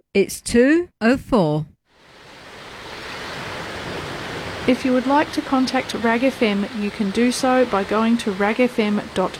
It's 2:04. If you would like to contact RAG FM, you can do so by going to ragfm.co.nz.